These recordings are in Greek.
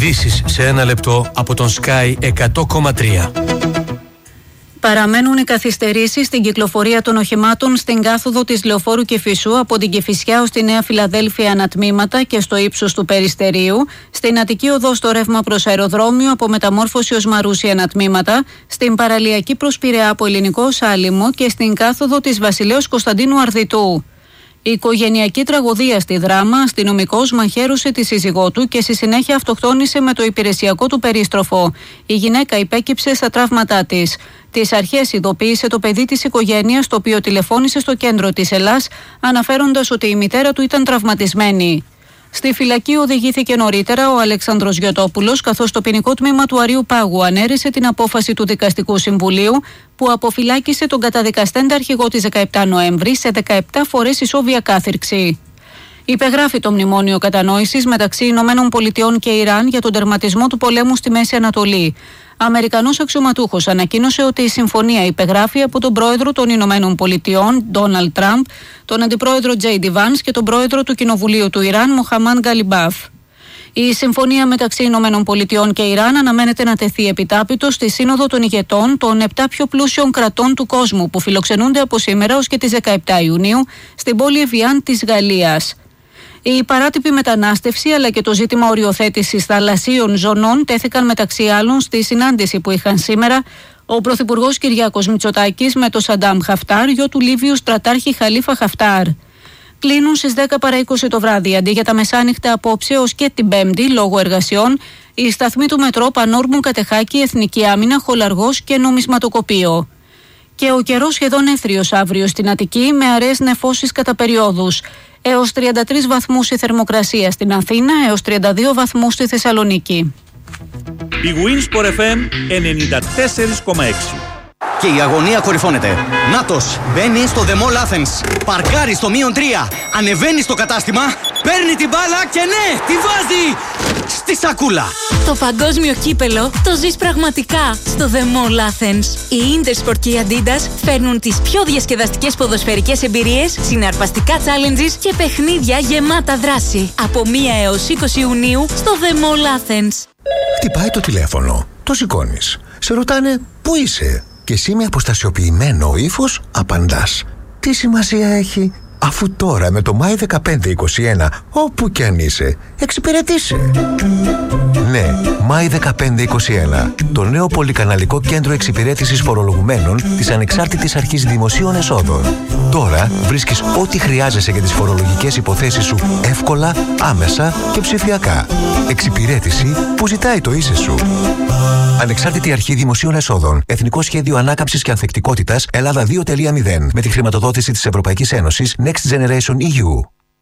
Ειδήσεις σε ένα λεπτό από τον Sky 100,3. Παραμένουν οι καθυστερήσεις στην κυκλοφορία των οχημάτων στην κάθοδο της Λεωφόρου Κηφισού από την Κηφισιά ως τη Νέα Φιλαδέλφια ανατμήματα και στο ύψος του Περιστερίου, στην Αττική Οδό στο ρεύμα προς αεροδρόμιο από Μεταμόρφωση ως Μαρούσι ανατμήματα, στην παραλιακή προς Πειραιά από Ελληνικό ως Άλυμο και στην κάθοδο της Βασιλέως Κωνσταντίνου Αρδιτού. Η οικογενειακή τραγωδία στη Δράμα, αστυνομικός μαχαίρωσε τη σύζυγό του και στη συνέχεια αυτοκτόνησε με το υπηρεσιακό του περίστροφο. Η γυναίκα υπέκυψε στα τραύματά της. Τις αρχές ειδοποίησε το παιδί της οικογένειας, το οποίο τηλεφώνησε στο κέντρο της Ελλάς, αναφέροντας ότι η μητέρα του ήταν τραυματισμένη. Στη φυλακή οδηγήθηκε νωρίτερα ο Αλέξανδρος Γιωτόπουλος, καθώς το ποινικό τμήμα του Αρείου Πάγου ανέρεσε την απόφαση του Δικαστικού Συμβουλίου που αποφυλάκησε τον καταδικαστέντα αρχηγό της 17 Νοέμβρη σε 17 φορές ισόβια κάθυρξη. Υπεγράφει το μνημόνιο κατανόησης μεταξύ Ηνωμένων Πολιτειών και Ιράν για τον τερματισμό του πολέμου στη Μέση Ανατολή. Αμερικανός αξιωματούχος ανακοίνωσε ότι η συμφωνία υπεγράφει από τον πρόεδρο των Ηνωμένων Πολιτειών, Ντόναλντ Τραμπ, τον αντιπρόεδρο Τζέιντι Βάνς και τον πρόεδρο του Κοινοβουλίου του Ιράν, Μοχαμάντ Γκαλιμπάφ. Η συμφωνία μεταξύ Ηνωμένων Πολιτειών και Ιράν αναμένεται να τεθεί επιτάπητο στη Σύνοδο των Ηγετών των 7 πιο πλούσιων κρατών του κόσμου που φιλοξενούνται από σήμερα ως και τις 17 Ιουνίου στην πόλη Εβιάν της Γαλλίας. Η παράτυπη μετανάστευση αλλά και το ζήτημα οριοθέτησης θαλασσίων ζωνών τέθηκαν μεταξύ άλλων στη συνάντηση που είχαν σήμερα ο Πρωθυπουργός Κυριάκος Μητσοτάκης με τον Σαντάμ Χαφτάρ, γιο του Λίβιου στρατάρχη Χαλίφα Χαφτάρ. Κλείνουν στις 10 παρά 20 το βράδυ, αντί για τα μεσάνυχτα απόψε ως και την Πέμπτη, λόγω εργασιών, οι σταθμοί του μετρό Πανόρμου, Κατεχάκη, Εθνική Άμυνα, Χολαργός και Νομισματοκοπείο. Και ο καιρός σχεδόν έθριος αύριο στην Αττική, με αραιές νεφώσεις κατά περιόδους. Έως 33 βαθμούς η θερμοκρασία στην Αθήνα, έως 32 βαθμούς στη Θεσσαλονίκη. Η Winsport FM 94,6. Και η αγωνία κορυφώνεται. Νάτος μπαίνει στο The Mall Athens. Παρκάρει στο -3. Ανεβαίνει στο κατάστημα. Παίρνει την μπάλα και ναι, τη βάζει στη σακούλα. Το παγκόσμιο κύπελο το ζεις πραγματικά στο The Mall Athens. Η Intersport και η Adidas φέρνουν τις πιο διασκεδαστικές ποδοσφαιρικές εμπειρίες, συναρπαστικά challenges και παιχνίδια γεμάτα δράση. Από 1 έως 20 Ιουνίου στο The Mall Athens. Χτυπάει το τηλέφωνο. Το σηκώνεις. Σε ρωτάνε πού είσαι. Και εσύ με αποστασιοποιημένο ύφος απαντάς. Τι σημασία έχει, αφού τώρα με το My 1521, όπου κι αν είσαι, εξυπηρετήσει. Ναι, My 1521, το νέο πολυκαναλικό κέντρο εξυπηρέτησης φορολογουμένων της Ανεξάρτητης Αρχής Δημοσίων Εσόδων. Τώρα βρίσκεις ό,τι χρειάζεσαι για τις φορολογικές υποθέσεις σου εύκολα, άμεσα και ψηφιακά. Εξυπηρέτηση που ζητάει το είσαι σου. Ανεξάρτητη Αρχή Δημοσίων Εσόδων. Εθνικό Σχέδιο Ανάκαμψης και Ανθεκτικότητας Ελλάδα 2.0. Με τη χρηματοδότηση της Ευρωπαϊκής Ένωσης Next Generation EU.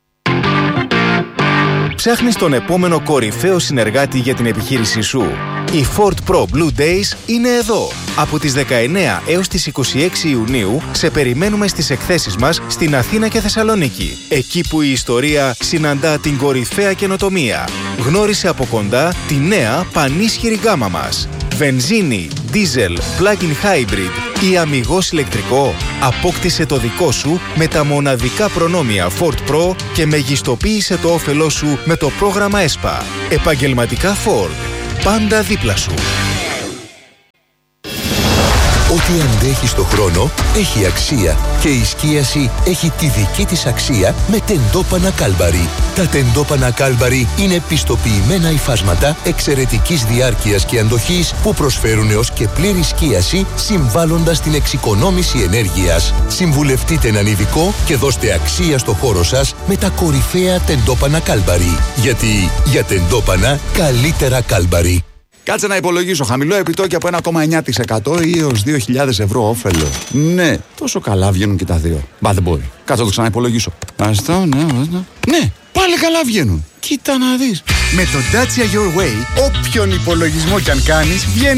Ψάχνεις τον επόμενο κορυφαίο συνεργάτη για την επιχείρησή σου. Οι Ford Pro Blue Days είναι εδώ. Από τις 19 έως τις 26 Ιουνίου σε περιμένουμε στις εκθέσεις μας στην Αθήνα και Θεσσαλονίκη. Εκεί που η ιστορία συναντά την κορυφαία καινοτομία. Γνώρισε από κοντά τη νέα πανίσχυρη γκάμα μας. Βενζίνη, δίζελ, plug-in hybrid ή αμιγώς ηλεκτρικό. Απόκτησε το δικό σου με τα μοναδικά προνόμια Ford Pro και μεγιστοποίησε το όφελό σου με το πρόγραμμα ΕΣΠΑ. Επαγγελματικά Ford. Πάντα δίπλα σου. Ό,τι αντέχει στο χρόνο έχει αξία και η σκίαση έχει τη δική της αξία με τεντόπανα Κάλμπαρι. Τα τεντόπανα Κάλμπαρι είναι πιστοποιημένα υφάσματα εξαιρετικής διάρκειας και αντοχής που προσφέρουν έως και πλήρη σκίαση συμβάλλοντας στην εξοικονόμηση ενέργειας. Συμβουλευτείτε έναν ειδικό και δώστε αξία στο χώρο σας με τα κορυφαία τεντόπανα Κάλμπαρι. Γιατί για τεντόπανα καλύτερα Κάλμπαρι. Κάτσε να υπολογίσω. Χαμηλό επιτόκιο από 1,9% ή έως 2.000 ευρώ όφελο. Ναι, τόσο καλά βγαίνουν και τα δύο. Μπα, δεν μπορεί. Κάτσε να το ξαναυπολογίσω. Ναι, πάλι καλά βγαίνουν. Κοίτα να δεις. Με το Dacia Your Way, όποιον υπολογισμό κι αν κάνεις, βγαίνει